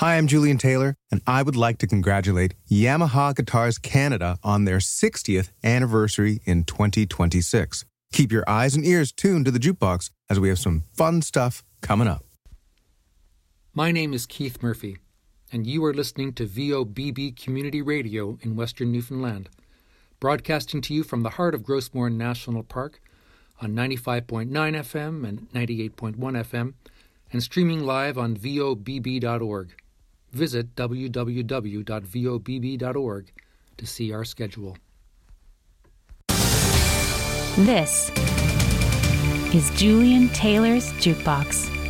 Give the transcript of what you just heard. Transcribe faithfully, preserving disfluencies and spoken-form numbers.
Hi, I'm Julian Taylor, and I would like to congratulate Yamaha Guitars Canada on their sixtieth anniversary in twenty twenty-six. Keep your eyes and ears tuned to the jukebox as we have some fun stuff coming up. My name is Keith Murphy, and you are listening to V O B B Community Radio in Western Newfoundland, broadcasting to you from the heart of Grossmore National Park on ninety-five point nine F M and ninety-eight point one F M, and streaming live on V O B B dot org. Visit w w w dot v o b b dot org to see our schedule. This is Julian Taylor's Jukebox.